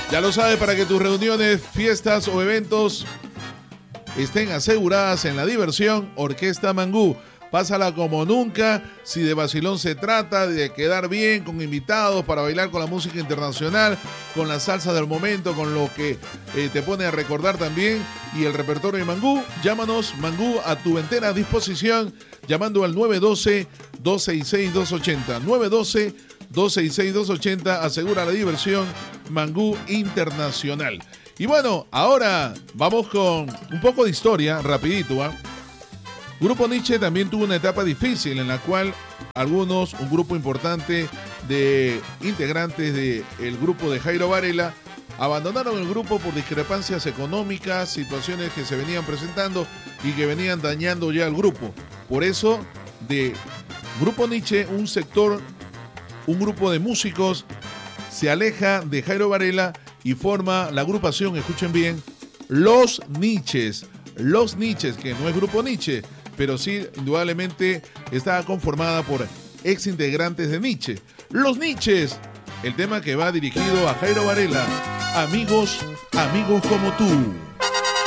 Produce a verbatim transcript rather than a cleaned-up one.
Ya lo sabe, para que tus reuniones, fiestas o eventos estén aseguradas en la diversión, Orquesta Mangú. Pásala como nunca. Si de vacilón se trata, de quedar bien con invitados para bailar con la música internacional, con la salsa del momento, con lo que eh, te pone a recordar también, y el repertorio de Mangú, llámanos. Mangú a tu entera disposición, llamando al nueve uno dos, dos seis seis, dos ocho cero. nueve uno dos, dos seis seis, dos ocho cero. Asegura la diversión, Mangú Internacional. Y bueno, ahora vamos con un poco de historia, rapidito, ¿ah? ¿eh? Grupo Nietzsche también tuvo una etapa difícil en la cual algunos, un grupo importante de integrantes del grupo de Jairo Varela, abandonaron el grupo por discrepancias económicas, situaciones que se venían presentando y que venían dañando ya al grupo. Por eso, de Grupo Nietzsche, un sector, un grupo de músicos se aleja de Jairo Varela y forma la agrupación, escuchen bien, Los Nietzsches. Los Nietzsches, que no es Grupo Nietzsche, pero sí, indudablemente, está conformada por ex integrantes de Nietzsche. Los Nietzsches, el tema que va dirigido a Jairo Varela. Amigos, amigos como tú.